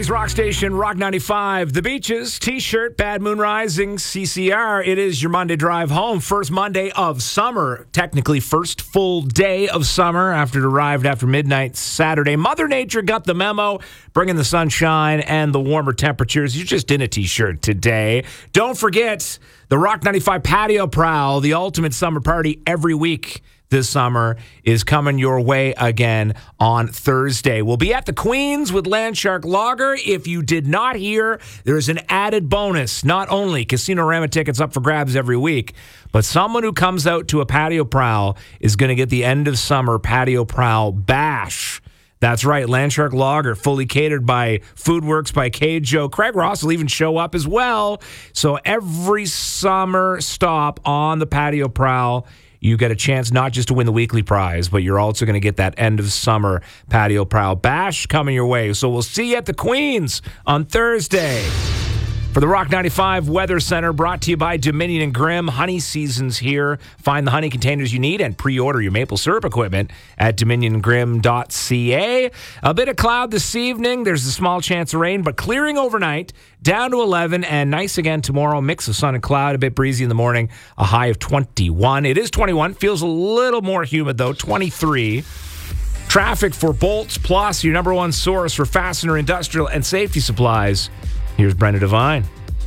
City's rock station, Rock 95. The Beaches, T-shirt, Bad Moon Rising, CCR. It is your Monday drive home. First Monday of summer. Technically, first full day of summer after it arrived after midnight Saturday. Mother Nature got the memo, bringing the sunshine and the warmer temperatures. You're just in a T-shirt today. Don't forget the Rock 95 Patio Prowl, the ultimate summer party every week. This summer is coming your way again on Thursday. We'll be at the Queens with Landshark Lager. If you did not hear, there's an added bonus. Not only Casino-Rama tickets up for grabs every week, but someone who comes out to a patio prowl is going to get the end of summer patio prowl bash. That's right, Landshark Lager, fully catered by Foodworks by K-Joe. Craig Ross will even show up as well. So every summer stop on the patio prowl, you get a chance not just to win the weekly prize, but you're also going to get that end of summer patio prowl bash coming your way. So we'll see you at the Queens on Thursday. For the Rock 95 Weather Center, brought to you by Dominion and Grimm. Honey season's here. Find the honey containers you need and pre-order your maple syrup equipment at dominiongrimm.ca. A bit of cloud this evening. There's a small chance of rain, but clearing overnight, down to 11, and nice again tomorrow. Mix of sun and cloud, a bit breezy in the morning, a high of 21. It is 21. Feels a little more humid, though, 23. Traffic for Bolts Plus, your number one source for fastener, industrial, and safety supplies. Here's Brenda Devine.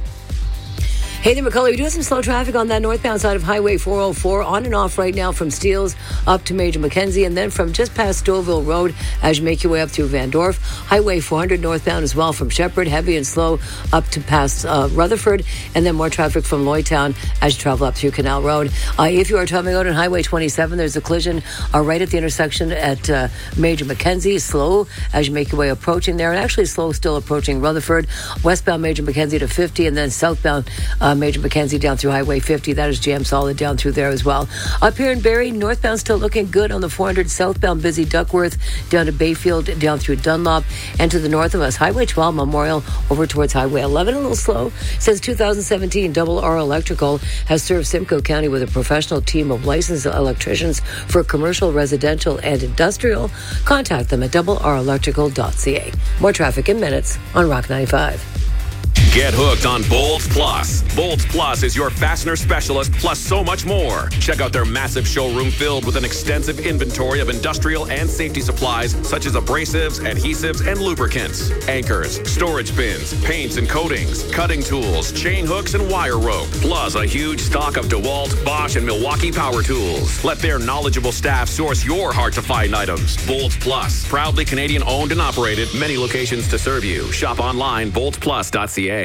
Hey there, McCullough. We're doing some slow traffic on that northbound side of Highway 404, on and off right now from Steeles up to Major Mackenzie, and then from just past Stouffville Road as you make your way up through Van Dorf. Highway 400 northbound as well from Shepherd, heavy and slow up to past Rutherford, and then more traffic from Lloydtown as you travel up through Canal Road. If you are traveling out on Highway 27, there's a collision right at the intersection at Major Mackenzie. Slow as you make your way approaching there, and actually slow still approaching Rutherford. Westbound Major Mackenzie to 50, and then southbound Major Mackenzie down through Highway 50. That is jam solid down through there as well. Up here in Barrie, northbound still looking good on the 400. Southbound busy Duckworth down to Bayfield, down through Dunlop, and to the north of us, Highway 12 Memorial over towards Highway 11. A little slow. Since 2017, Double R Electrical has served Simcoe County with a professional team of licensed electricians for commercial, residential, and industrial. Contact them at doublerelectrical.ca. More traffic in minutes on Rock 95. Get hooked on Bolts Plus. Bolts Plus is your fastener specialist, plus so much more. Check out their massive showroom filled with an extensive inventory of industrial and safety supplies such as abrasives, adhesives, and lubricants, anchors, storage bins, paints and coatings, cutting tools, chain hooks, and wire rope, plus a huge stock of DeWalt, Bosch, and Milwaukee power tools. Let their knowledgeable staff source your hard-to-find items. Bolts Plus, proudly Canadian-owned and operated, many locations to serve you. Shop online, boltsplus.ca.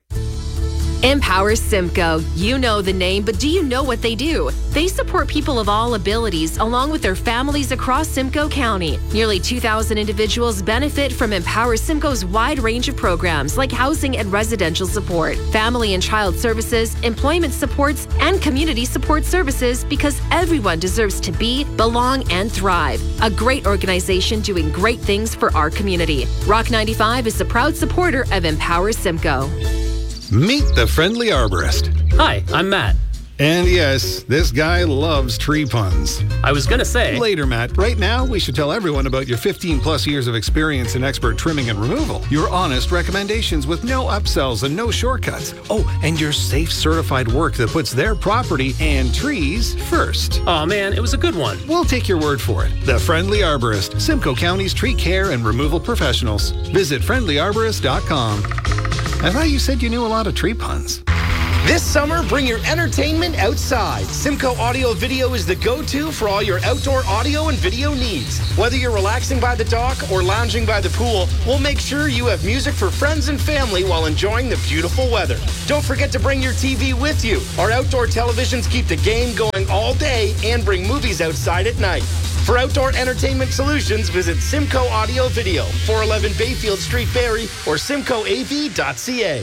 Empower Simcoe. You know the name, but do you know what they do? They support people of all abilities along with their families across Simcoe County. Nearly 2,000 individuals benefit from Empower Simcoe's wide range of programs like housing and residential support, family and child services, employment supports, and community support services because everyone deserves to be, belong, and thrive. A great organization doing great things for our community. Rock 95 is a proud supporter of Empower Simcoe. Meet the Friendly Arborist. Hi, I'm Matt. And yes, this guy loves tree puns. I was going to say... Later, Matt. Right now, we should tell everyone about your 15-plus years of experience in expert trimming and removal. Your honest recommendations with no upsells and no shortcuts. Oh, and your safe, certified work that puts their property and trees first. Oh man, it was a good one. We'll take your word for it. The Friendly Arborist, Simcoe County's tree care and removal professionals. Visit friendlyarborist.com. I thought you said you knew a lot of tree puns. This summer, bring your entertainment outside. Simcoe Audio Video is the go-to for all your outdoor audio and video needs. Whether you're relaxing by the dock or lounging by the pool, we'll make sure you have music for friends and family while enjoying the beautiful weather. Don't forget to bring your TV with you. Our outdoor televisions keep the game going all day and bring movies outside at night. For outdoor entertainment solutions, visit Simcoe Audio Video, 411 Bayfield Street, Barrie, or simcoeav.ca.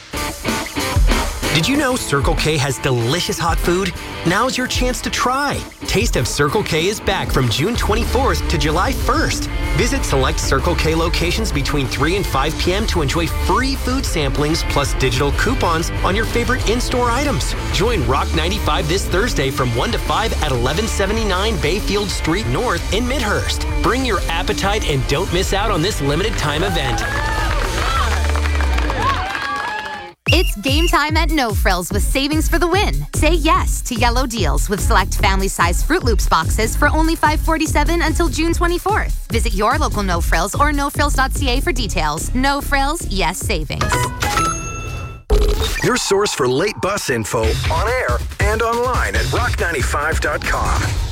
Did you know Circle K has delicious hot food? Now's your chance to try. Taste of Circle K is back from June 24th to July 1st. Visit select Circle K locations between 3 and 5 p.m. to enjoy free food samplings plus digital coupons on your favorite in-store items. Join Rock 95 this Thursday from 1 to 5 at 1179 Bayfield Street North in Midhurst. Bring your appetite and don't miss out on this limited time event. game time at No Frills with savings for the win. Say yes to yellow deals with select family-size Fruit Loops boxes for only $5.47 until June 24th. Visit your local No Frills or nofrills.ca for details. No Frills, yes savings. Your source for late bus info on air and online at rock95.com.